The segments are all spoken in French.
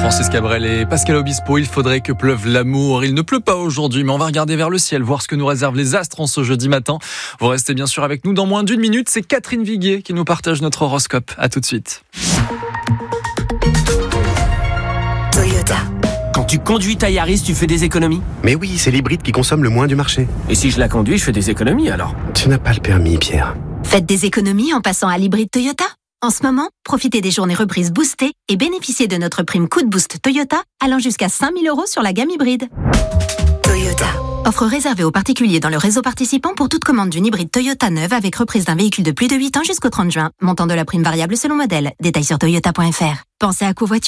Francis Cabrel et Pascal Obispo, il faudrait que pleuve l'amour. Il ne pleut pas aujourd'hui, mais on va regarder vers le ciel, voir ce que nous réservent les astres en ce jeudi matin. Vous restez bien sûr avec nous dans moins d'une minute. C'est Catherine Viguier qui nous partage notre horoscope. À tout de suite. Toyota. Quand tu conduis ta Yaris, tu fais des économies ? Mais oui, c'est l'hybride qui consomme le moins du marché. Et si je la conduis, je fais des économies alors ? Tu n'as pas le permis, Pierre. Faites des économies en passant à l'hybride Toyota. En ce moment, profitez des journées reprises boostées et bénéficiez de notre prime coup de boost Toyota allant jusqu'à 5 000 € sur la gamme hybride. Toyota. Offre réservée aux particuliers dans le réseau participant pour toute commande d'une hybride Toyota neuve avec reprise d'un véhicule de plus de 8 ans jusqu'au 30 juin. Montant de la prime variable selon modèle. Détails sur toyota.fr. Pensez à covoiturer ?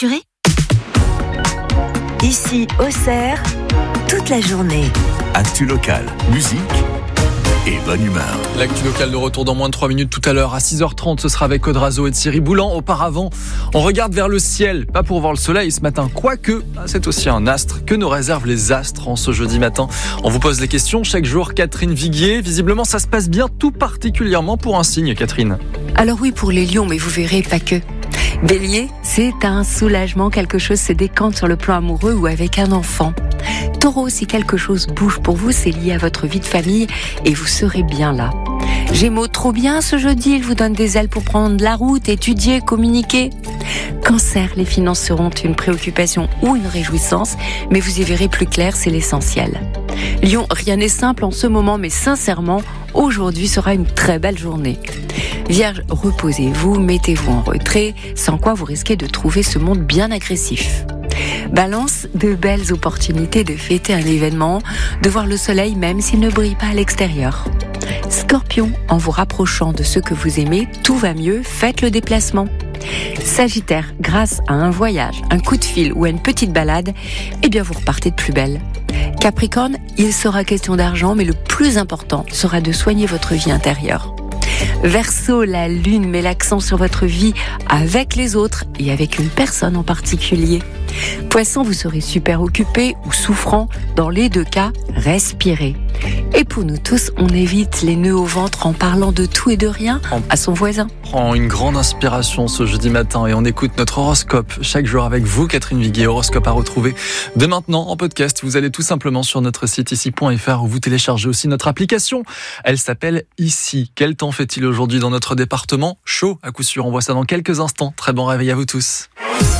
Ici, Auxerre, toute la journée. Actu local, musique et bonne humeur. L'actu locale de retour dans moins de 3 minutes tout à l'heure. À 6h30, ce sera avec Audrazo et Thierry Boulan. Auparavant, on regarde vers le ciel, pas pour voir le soleil ce matin. Quoique, c'est aussi un astre. Que nous réservent les astres en ce jeudi matin ? On vous pose les questions chaque jour. Catherine Viguier, visiblement ça se passe bien, tout particulièrement pour un signe, Catherine. Alors oui, pour les lions, mais vous verrez, pas que. Bélier, c'est un soulagement, quelque chose se décante sur le plan amoureux ou avec un enfant. Taureau, si quelque chose bouge pour vous, c'est lié à votre vie de famille et vous serez bien là. Gémeaux, trop bien ce jeudi, il vous donne des ailes pour prendre la route, étudier, communiquer. Cancer, les finances seront une préoccupation ou une réjouissance, mais vous y verrez plus clair, c'est l'essentiel. Lion, rien n'est simple en ce moment, mais sincèrement, aujourd'hui sera une très belle journée. Vierge, reposez-vous, mettez-vous en retrait, sans quoi vous risquez de trouver ce monde bien agressif. Balance, de belles opportunités de fêter un événement, de voir le soleil même s'il ne brille pas à l'extérieur. Scorpion, en vous rapprochant de ceux que vous aimez, tout va mieux, faites le déplacement. Sagittaire, grâce à un voyage, un coup de fil ou à une petite balade, eh bien vous repartez de plus belle. Capricorne, il sera question d'argent, mais le plus important sera de soigner votre vie intérieure. Verseau, la lune met l'accent sur votre vie avec les autres et avec une personne en particulier. Poisson, vous serez super occupé ou souffrant. Dans les deux cas, respirez. Et pour nous tous, on évite les nœuds au ventre en parlant de tout et de rien à son voisin. Prends une grande inspiration ce jeudi matin et on écoute notre horoscope chaque jour avec vous, Catherine Viguier. Horoscope à retrouver dès maintenant en podcast. Vous allez tout simplement sur notre site ici.fr où vous téléchargez aussi notre application. Elle s'appelle Ici. Quel temps fait-il aujourd'hui dans notre département ? Chaud à coup sûr. On voit ça dans quelques instants. Très bon réveil à vous tous.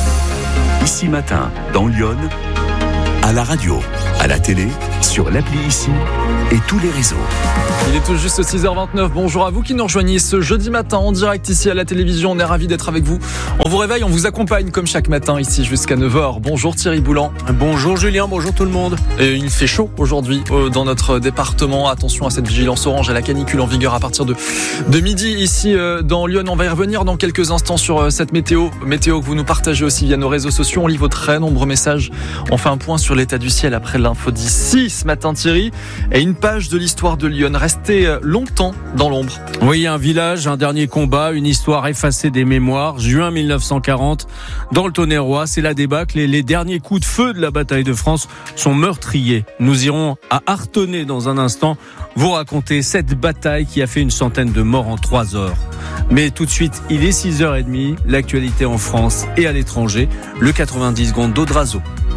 Ici matin, dans Lyon, à la radio, à la télé, sur l'appli Ici et tous les réseaux. Il est tout juste 6h29. Bonjour à vous qui nous rejoignez ce jeudi matin en direct ici à la télévision. On est ravis d'être avec vous. On vous réveille, on vous accompagne comme chaque matin ici jusqu'à 9h. Bonjour Thierry Boulan. Bonjour Julien, bonjour tout le monde. Et il fait chaud aujourd'hui dans notre département. Attention à cette vigilance orange, à la canicule en vigueur à partir de midi ici dans Lyon. On va y revenir dans quelques instants sur cette météo que vous nous partagez aussi via nos réseaux sociaux. On lit vos très nombreux messages. On fait un point sur l'état du ciel après l'info d'ici ce matin Thierry. Et une page de l'histoire de Lyon. Resté longtemps dans l'ombre. Oui, un village, un dernier combat, une histoire effacée des mémoires. Juin 1940, dans le Tonnerrois, c'est la débâcle et les derniers coups de feu de la bataille de France sont meurtriers. Nous irons à Artenay dans un instant vous raconter cette bataille qui a fait une centaine de morts en 3 heures. Mais tout de suite, il est 6h30, l'actualité en France et à l'étranger, le 90 secondes d'Audrazo.